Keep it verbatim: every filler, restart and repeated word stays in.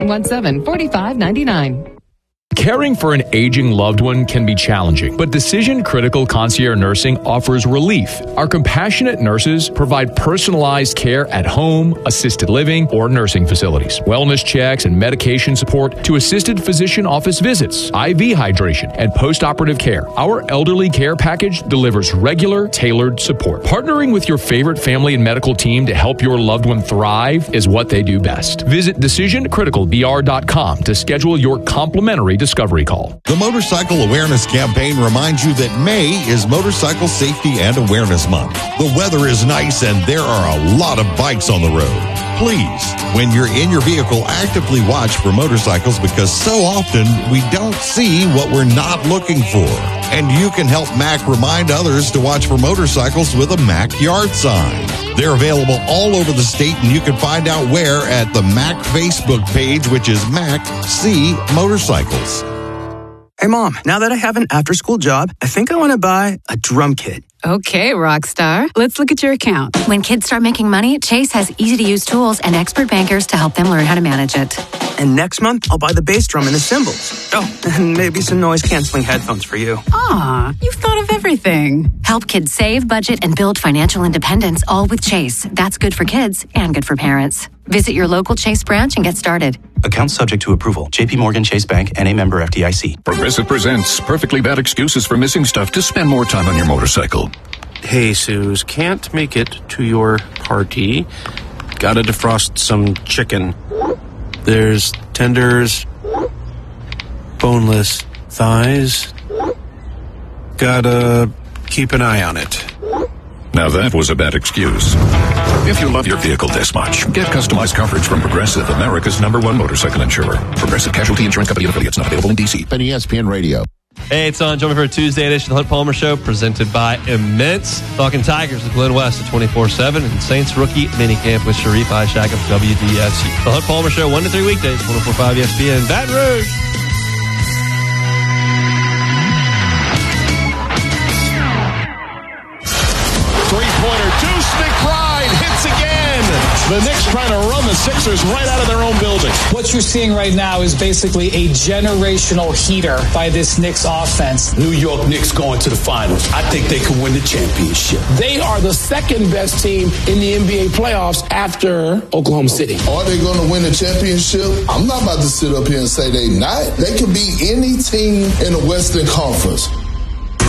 one seven four five nine nine. Caring for an aging loved one can be challenging, but Decision Critical Concierge Nursing offers relief. Our compassionate nurses provide personalized care at home, assisted living, or nursing facilities. Wellness checks and medication support to assisted physician office visits, I V hydration, and post-operative care. Our elderly care package delivers regular, tailored support. Partnering with your favorite family and medical team to help your loved one thrive is what they do best. Visit decision critical b r dot com to schedule your complimentary discovery call. The Motorcycle Awareness Campaign reminds you that May is Motorcycle Safety and Awareness Month. The weather is nice and there are a lot of bikes on the road. Please, when you're in your vehicle, actively watch for motorcycles because so often we don't see what we're not looking for. And you can help M A C remind others to watch for motorcycles with a M A C yard sign. They're available all over the state, and you can find out where at the M A C Facebook page, which is M A C C Motorcycles. Hey, Mom, now that I have an after-school job, I think I want to buy a drum kit. Okay, Rockstar. Let's look at your account. When kids start making money, Chase has easy-to-use tools and expert bankers to help them learn how to manage it. And next month, I'll buy the bass drum and the cymbals. Oh, and maybe some noise-canceling headphones for you. Aw, you've thought of everything. Help kids save, budget, and build financial independence, all with Chase. That's good for kids and good for parents. Visit your local Chase branch and get started. Account subject to approval. J P Morgan Chase Bank and a member F D I C. Progressive presents perfectly bad excuses for missing stuff to spend more time on your motorcycle. Hey, Suze, can't make it to your party. Gotta defrost some chicken. There's tenders, boneless thighs. Gotta keep an eye on it. Now that was a bad excuse. If you love your vehicle this much, get customized coverage from Progressive, America's number one motorcycle insurer. Progressive Casualty Insurance Company and affiliates, not available in D C. And E S P N Radio. Hey, it's on. Join me for a Tuesday edition of the Hunt Palmer Show, presented by Immense. Talking Tigers with Glenn West at twenty-four seven and Saints rookie minicamp with Sharif Ishaq of W D S U. The Hunt Palmer Show, one to three weekdays, one oh four point five E S P N, Baton Rouge. Three-pointer, Deuce McBride hits again. The Knicks trying to run the Sixers right out of their own building. What you're seeing right now is basically a generational heater by this Knicks offense. New York Knicks going to the finals. I think they can win the championship. They are the second best team in the N B A playoffs after Oklahoma City. Are they going to win the championship? I'm not about to sit up here and say they not. They could be any team in the Western Conference.